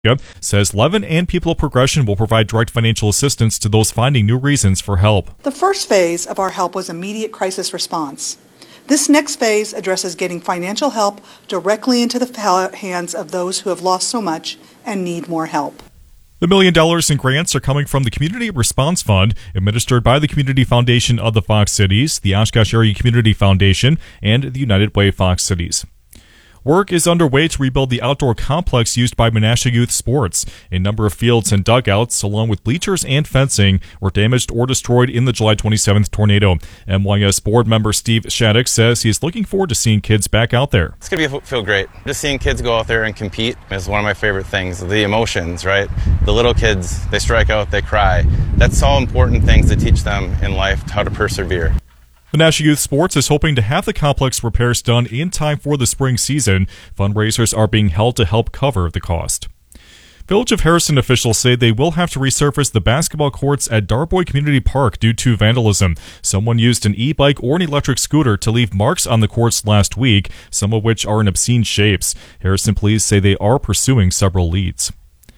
says Levin and People of Progression will provide direct financial assistance to those finding new reasons for help. The first phase of our help was immediate crisis response. This next phase addresses getting financial help directly into the hands of those who have lost so much and need more help. The $1 million in grants are coming from the Community Response Fund, administered by the Community Foundation of the Fox Cities, the Oshkosh Area Community Foundation, and the United Way Fox Cities. Work is underway to rebuild the outdoor complex used by Menasha Youth Sports. A number of fields and dugouts, along with bleachers and fencing, were damaged or destroyed in the July 27th tornado. MYS board member Steve Shattuck says he's looking forward to seeing kids back out there. It's going to feel great. Just seeing kids go out there and compete is one of my favorite things. The emotions, right? The little kids, they strike out, they cry. That's all important things to teach them in life, how to persevere. Menasha Youth Sports is hoping to have the complex repairs done in time for the spring season. Fundraisers are being held to help cover the cost. Village of Harrison officials say they will have to resurface the basketball courts at Darboy Community Park due to vandalism. Someone used an e-bike or an electric scooter to leave marks on the courts last week, some of which are in obscene shapes. Harrison police say they are pursuing several leads.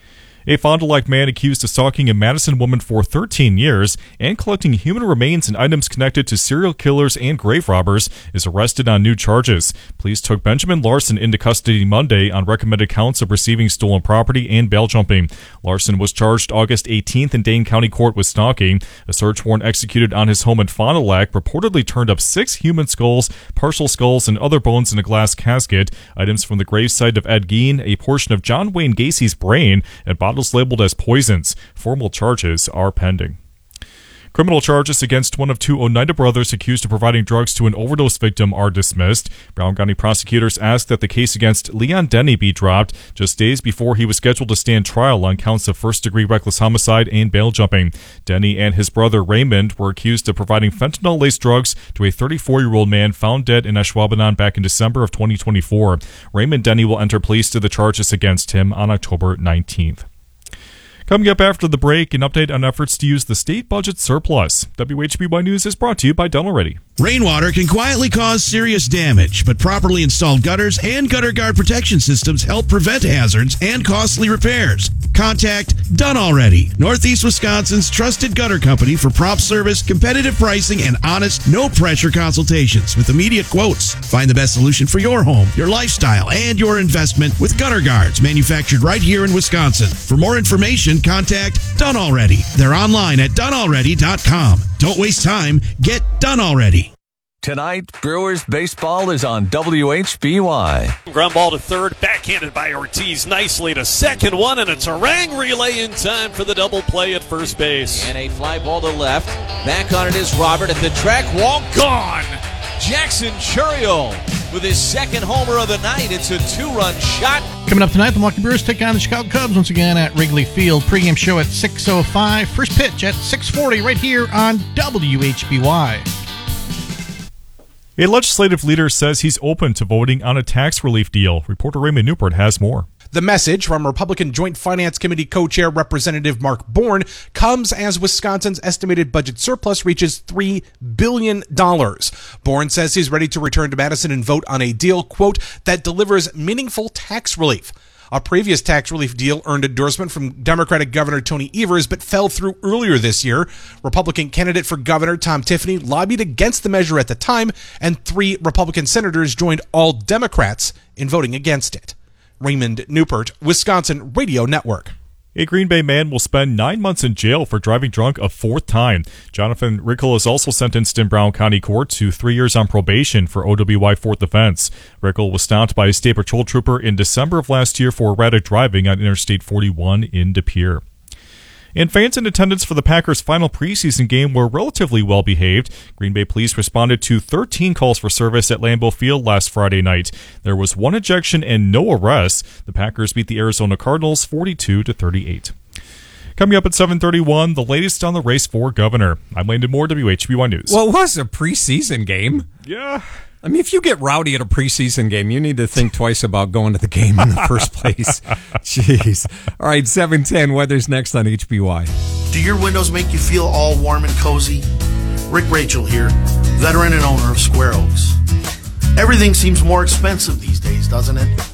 A Fond du Lac man accused of stalking a Madison woman for 13 years and collecting human remains and items connected to serial killers and grave robbers is arrested on new charges. Police took Benjamin Larson into custody Monday on recommended counts of receiving stolen property and bail jumping. Larson was charged August 18th in Dane County Court with stalking. A search warrant executed on his home in Fond du Lac reportedly turned up 6 human skulls, partial skulls, and other bones in a glass casket, items from the gravesite of Ed Gein, a portion of John Wayne Gacy's brain, and bottles labeled as poisons. Formal charges are pending. Criminal charges against one of 2 Oneida brothers accused of providing drugs to an overdose victim are dismissed. Brown County prosecutors asked that the case against Leon Denny be dropped just days before he was scheduled to stand trial on counts of first-degree reckless homicide and bail jumping. Denny and his brother Raymond were accused of providing fentanyl-laced drugs to a 34-year-old man found dead in Ashwaubenon back in December of 2024. Raymond Denny will enter pleas to the charges against him on October 19th. Coming up after the break, an update on efforts to use the state budget surplus. WHBY News is brought to you by Dental Ready. Rainwater can quietly cause serious damage, but properly installed gutters and gutter guard protection systems help prevent hazards and costly repairs. Contact Done Already, Northeast Wisconsin's trusted gutter company for prompt service, competitive pricing, and honest, no-pressure consultations with immediate quotes. Find the best solution for your home, your lifestyle, and your investment with gutter guards manufactured right here in Wisconsin. For more information, contact Done Already. They're online at donealready.com. Don't waste time. Get Done Already. Tonight, Brewers baseball is on WHBY. Ground ball to third, backhanded by Ortiz nicely to second one, and a Terang relay in time for the double play at first base. And a fly ball to left. Back on it is Robert at the track wall. Gone! Jackson Churiel with his second homer of the night. It's a 2-run shot. Coming up tonight, the Milwaukee Brewers take on the Chicago Cubs once again at Wrigley Field. Pre-game show at 6:05. First pitch at 6:40 right here on WHBY. A legislative leader says he's open to voting on a tax relief deal. Reporter Raymond Newport has more. The message from Republican Joint Finance Committee co-chair Representative Mark Bourne comes as Wisconsin's estimated budget surplus reaches $3 billion. Bourne says he's ready to return to Madison and vote on a deal, quote, that delivers meaningful tax relief. A previous tax relief deal earned endorsement from Democratic Governor Tony Evers but fell through earlier this year. Republican candidate for governor Tom Tiffany lobbied against the measure at the time, and 3 Republican senators joined all Democrats in voting against it. Raymond Newport, Wisconsin Radio Network. A Green Bay man will spend 9 months in jail for driving drunk a 4th time. Jonathan Rickel is also sentenced in Brown County Court to 3 years on probation for OWI 4th offense. Rickel was stopped by a state patrol trooper in December of last year for erratic driving on Interstate 41 in De Pere. And fans in attendance for the Packers' final preseason game were relatively well behaved. Green Bay police responded to 13 calls for service at Lambeau Field last Friday night. There was 1 ejection and no arrests. The Packers beat the Arizona Cardinals 42-38. Coming up at 7:31, the latest on the race for governor. I'm Landon Moore, WHBY News. Well, it was a preseason game. Yeah. I mean, if you get rowdy at a preseason game, you need to think twice about going to the game in the first place. Jeez. All right, 7:10, weather's next on HBY. Do your windows make you feel all warm and cozy? Rick Rachel here, veteran and owner of Square Oaks. Everything seems more expensive these days, doesn't it?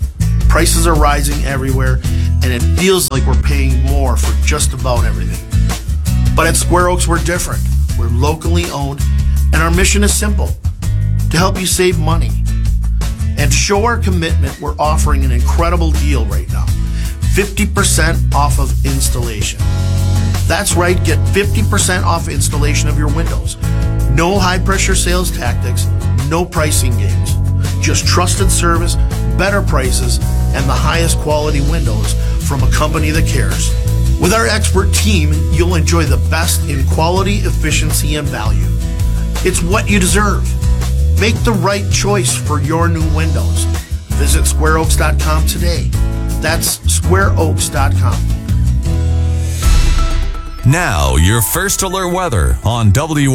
Prices are rising everywhere, and it feels like we're paying more for just about everything. But at Square Oaks, we're different. We're locally owned, and our mission is simple: to help you save money. And to show our commitment, we're offering an incredible deal right now. 50% off of installation. That's right, get 50% off installation of your windows. No high-pressure sales tactics, no pricing games. Just trusted service, better prices, and the highest quality windows from a company that cares. With our expert team, you'll enjoy the best in quality, efficiency, and value. It's what you deserve. Make the right choice for your new windows. Visit squareoaks.com today. That's squareoaks.com. Now, your first alert weather on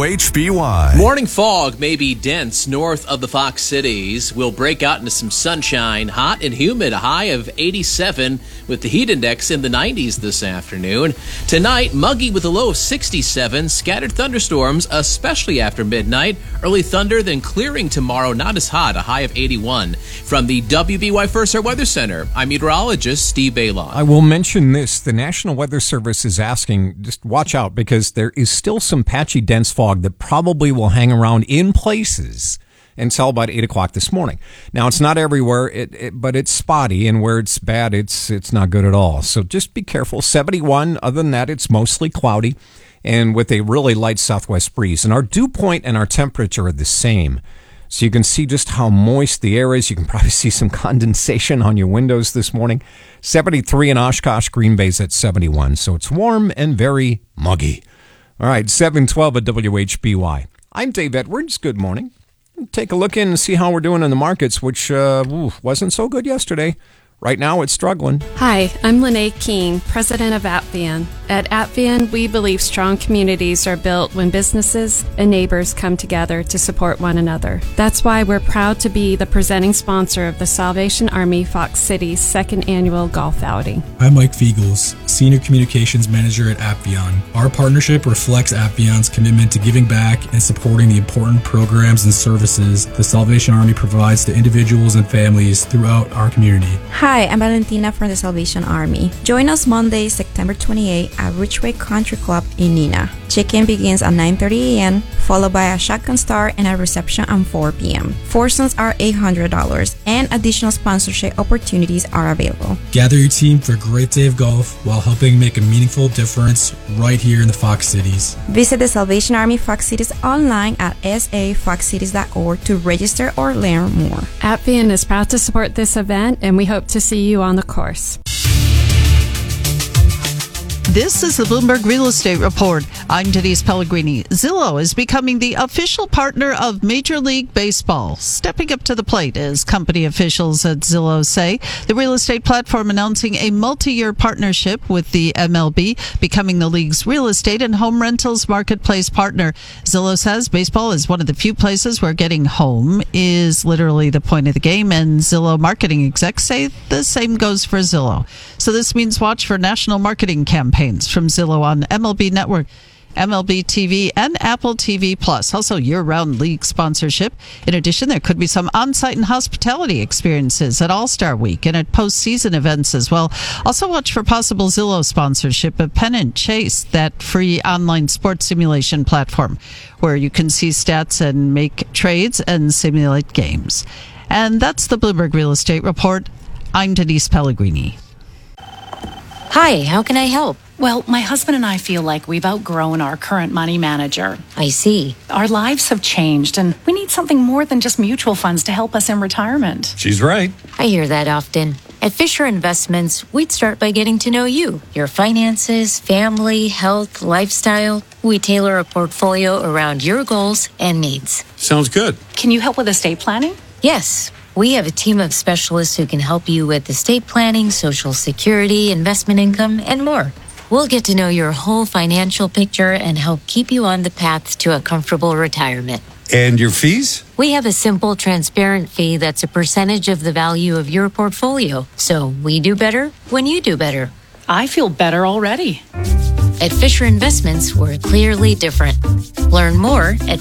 WHBY. Morning fog may be dense north of the Fox Cities. We'll break out into some sunshine. Hot and humid, a high of 87 with the heat index in the 90s this afternoon. Tonight, muggy with a low of 67. Scattered thunderstorms, especially after midnight. Early thunder, then clearing tomorrow. Not as hot, a high of 81. From the WBY First Alert Weather Center, I'm meteorologist Steve Baylon. I will mention this. The National Weather Service is asking, just watch out, because there is still some patchy dense fog that probably will hang around in places until about 8 o'clock this morning. Now, it's not everywhere, but it's spotty, and where it's bad, it's not good at all. So just be careful. 71, other than that, it's mostly cloudy and with a really light southwest breeze. And our dew point and our temperature are the same. So you can see just how moist the air is. You can probably see some condensation on your windows this morning. 73 in Oshkosh, Green Bay's at 71. So it's warm and very muggy. All right, 712 at WHBY. I'm Dave Edwards. Good morning. Take a look in and see how we're doing in the markets, which wasn't so good yesterday. Right now, it's struggling. Hi, I'm Lene King, president of Appian. At Appian, we believe strong communities are built when businesses and neighbors come together to support one another. That's why we're proud to be the presenting sponsor of the Salvation Army Fox City's second annual golf outing. I'm Mike Fiegels, Senior Communications Manager at Appian. Our partnership reflects Appian's commitment to giving back and supporting the important programs and services the Salvation Army provides to individuals and families throughout our community. Hi, I'm Valentina from the Salvation Army. Join us Monday, September 28 at Ridgeway Country Club in Neenah. Check-in begins at 9:30 a.m., followed by a shotgun start and a reception at 4 p.m. Foursomes are $800, and additional sponsorship opportunities are available. Gather your team for a great day of golf while helping make a meaningful difference right here in the Fox Cities. Visit the Salvation Army Fox Cities online at safoxcities.org to register or learn more. Appian is proud to support this event, and we hope to see you on the course. This is the Bloomberg Real Estate Report. I'm Denise Pellegrini. Zillow is becoming the official partner of Major League Baseball, stepping up to the plate, as company officials at Zillow say. The real estate platform announcing a multi-year partnership with the MLB, becoming the league's real estate and home rentals marketplace partner. Zillow says baseball is one of the few places where getting home is literally the point of the game, and Zillow marketing execs say the same goes for Zillow. So this means watch for national marketing campaigns from Zillow on MLB Network, MLB TV, and Apple TV+. Also year-round league sponsorship. In addition, there could be some on-site and hospitality experiences at All-Star Week and at postseason events as well. Also watch for possible Zillow sponsorship of Pennant Chase, that free online sports simulation platform where you can see stats and make trades and simulate games. And that's the Bloomberg Real Estate Report. I'm Denise Pellegrini. Hi, how can I help? Well, my husband and I feel like we've outgrown our current money manager. I see. Our lives have changed, and we need something more than just mutual funds to help us in retirement. She's right. I hear that often. At Fisher Investments, we'd start by getting to know you, your finances, family, health, lifestyle. We tailor a portfolio around your goals and needs. Sounds good. Can you help with estate planning? Yes. We have a team of specialists who can help you with estate planning, Social Security, investment income, and more. We'll get to know your whole financial picture and help keep you on the path to a comfortable retirement. And your fees? We have a simple, transparent fee that's a percentage of the value of your portfolio. So we do better when you do better. I feel better already. At Fisher Investments, we're clearly different. Learn more at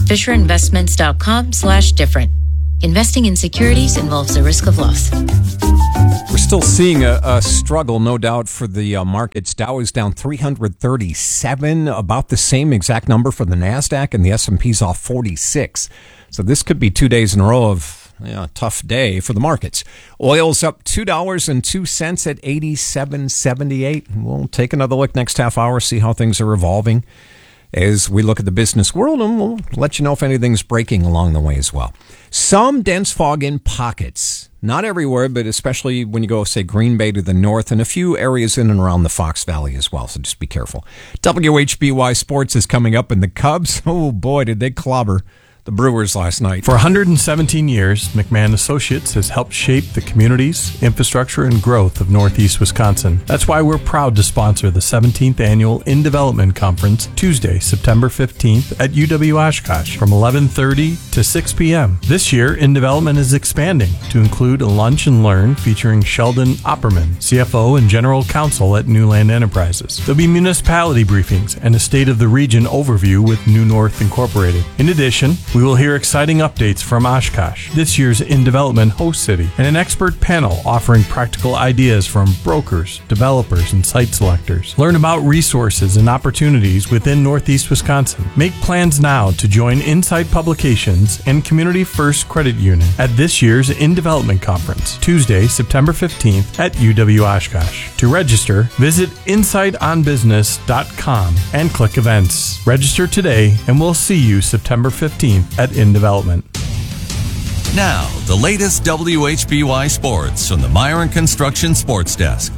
fisherinvestments.com/different. Investing in securities involves the risk of loss. We're still Still seeing a struggle, no doubt, for the markets. Dow is down 337, about the same exact number for the NASDAQ, and the S&P's off 46. So this could be 2 days in a row of a tough day for the markets. Oil's up $2.02 at 87.78. We'll take another look next half hour, see how things are evolving as we look at the business world, and we'll let you know if anything's breaking along the way as well. Some dense fog in pockets. Not everywhere, but especially when you go, say, Green Bay to the north and a few areas in and around the Fox Valley as well, so just be careful. WHBY Sports is coming up, and the Cubs, oh boy, did they clobber the Brewers last night. For 117 years, McMahon Associates has helped shape the communities, infrastructure, and growth of Northeast Wisconsin. That's why we're proud to sponsor the 17th Annual In Development Conference, Tuesday, September 15th at UW Oshkosh from 11:30 to 6 p.m. This year, In Development is expanding to include a lunch and learn featuring Sheldon Opperman, CFO and General Counsel at Newland Enterprises. There'll be municipality briefings and a State of the Region overview with New North Incorporated. In addition, we will hear exciting updates from Oshkosh, this year's In Development host city, and an expert panel offering practical ideas from brokers, developers, and site selectors. Learn about resources and opportunities within Northeast Wisconsin. Make plans now to join Insight Publications and Community First Credit Union at this year's In Development Conference, Tuesday, September 15th at UW Oshkosh. To register, visit insightonbusiness.com and click Events. Register today, and we'll see you September 15th at In Development. Now, the latest WHBY Sports from the Myron Construction Sports Desk.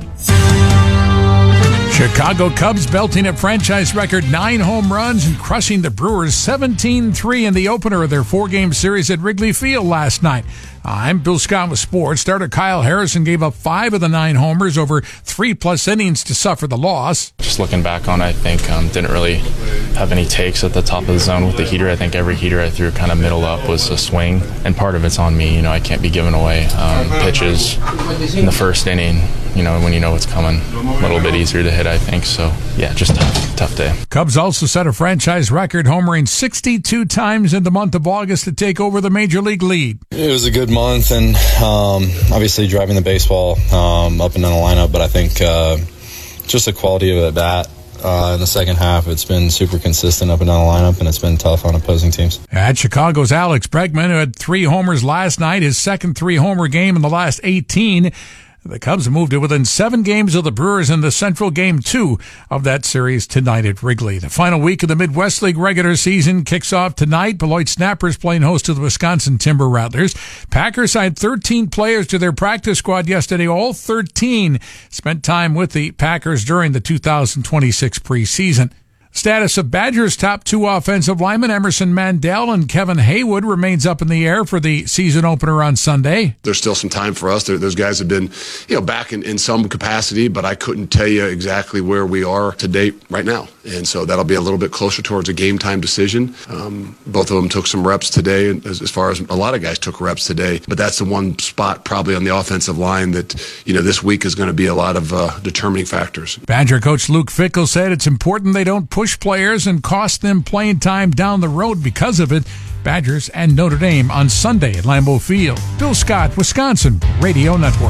Chicago Cubs belting a franchise record 9 home runs and crushing the Brewers 17-3 in the opener of their 4-game series at Wrigley Field last night. I'm Bill Scott with Sports. Starter Kyle Harrison gave up 5 of the 9 homers over 3+ innings to suffer the loss. Just looking back on it, I think didn't really have any takes at the top of the zone with the heater. I think every heater I threw kind of middle up was a swing, and part of it's on me. I can't be giving away pitches in the first inning. When you know what's coming, a little bit easier to hit, I think. So, yeah, just tough day. Cubs also set a franchise record, homering 62 times in the month of August to take over the Major League lead. It was a good month, and obviously driving the baseball up and down the lineup, but I think just the quality of at bat. In the second half, it's been super consistent up and down the lineup, and it's been tough on opposing teams. At Chicago's Alex Bregman, who had 3 homers last night, his second 3-homer game in the last 18. The Cubs moved to within 7 games of the Brewers in the Central Game 2 of that series tonight at Wrigley. The final week of the Midwest League regular season kicks off tonight. Beloit Snappers playing host to the Wisconsin Timber Rattlers. Packers signed 13 players to their practice squad yesterday. All 13 spent time with the Packers during the 2026 preseason. Status of Badgers' top 2 offensive linemen, Emerson Mandel and Kevin Haywood, remains up in the air for the season opener on Sunday. There's still some time for us. Those guys have been, back in some capacity, but I couldn't tell you exactly where we are to date right now. And so that'll be a little bit closer towards a game time decision. Both of them took some reps today, as far as a lot of guys took reps today. But that's the one spot probably on the offensive line that, this week is going to be a lot of determining factors. Badger coach Luke Fickell said it's important they don't push players and cost them playing time down the road because of it. Badgers and Notre Dame on Sunday at Lambeau Field. Bill Scott, Wisconsin Radio Network.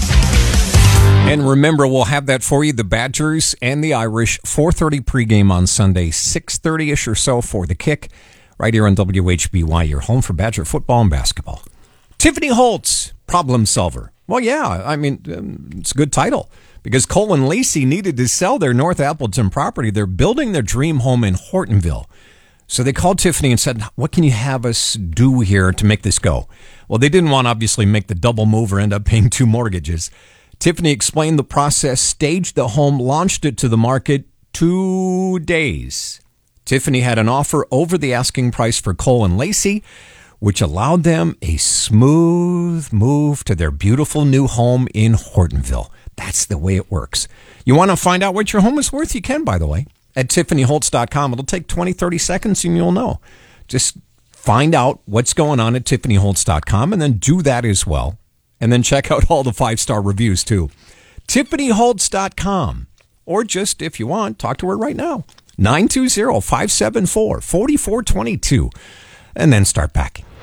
And remember, we'll have that for you, the Badgers and the Irish, 4:30 pregame on Sunday, 6:30-ish or so for the kick, right here on WHBY, your home for Badger football and basketball. Tiffany Holtz, problem solver. Well, yeah, it's a good title. Because Cole and Lacey needed to sell their North Appleton property. They're building their dream home in Hortonville. So they called Tiffany and said, what can you have us do here to make this go? Well, they didn't want to obviously make the double move or end up paying 2 mortgages. Tiffany explained the process, staged the home, launched it to the market 2 days. Tiffany had an offer over the asking price for Cole and Lacey, which allowed them a smooth move to their beautiful new home in Hortonville. That's the way it works. You want to find out what your home is worth? You can, by the way, at TiffanyHoltz.com. It'll take 20, 30 seconds and you'll know. Just find out what's going on at TiffanyHoltz.com and then do that as well. And then check out all the 5-star reviews too. TiffanyHoltz.com. Or just, if you want, talk to her right now. 920-574-4422. And then start packing.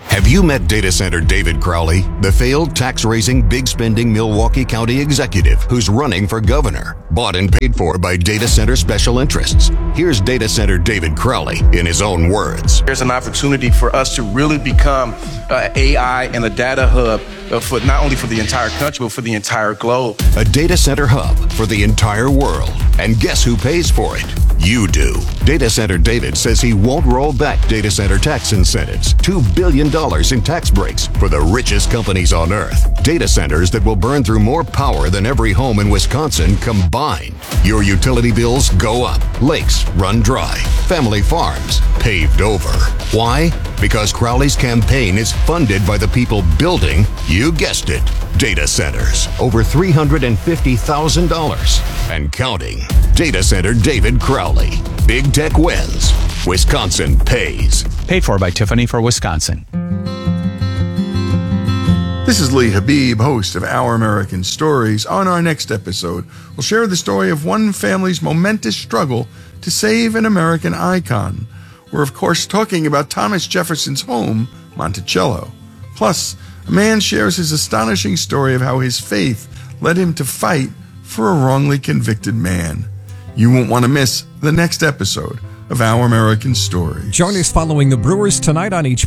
Have you met data center David Crowley, the failed tax-raising, big-spending Milwaukee County executive who's running for governor? Bought and paid for by data center special interests. Here's data center David Crowley in his own words. There's an opportunity for us to really become AI and a data hub for not only for the entire country, but for the entire globe. A data center hub for the entire world. And guess who pays for it? You do. Data Center David says he won't roll back data center tax incentives. $2 billion in tax breaks for the richest companies on earth. Data centers that will burn through more power than every home in Wisconsin combined. Your utility bills go up. Lakes run dry. Family farms paved over. Why? Because Crowley's campaign is funded by the people building, you guessed it, data centers. Over $350,000 and counting. Data Center David Crowley. Big tech wins. Wisconsin pays. Paid for by Tiffany for Wisconsin. This is Lee Habib, host of Our American Stories. On our next episode, we'll share the story of one family's momentous struggle to save an American icon. We're, of course, talking about Thomas Jefferson's home, Monticello. Plus, a man shares his astonishing story of how his faith led him to fight for a wrongly convicted man. You won't want to miss the next episode of Our American Stories. Join us following the Brewers tonight on HBO.